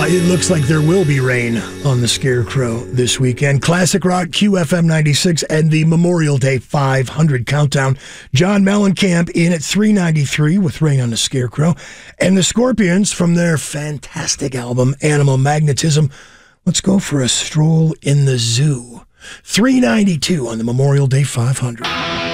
It looks like there will be rain on the Scarecrow this weekend. Classic Rock, QFM 96, and the Memorial Day 500 countdown. John Mellencamp in at 393 with Rain on the Scarecrow. And the Scorpions from their fantastic album, Animal Magnetism. Let's go for a stroll in the zoo. 392 on the Memorial Day 500.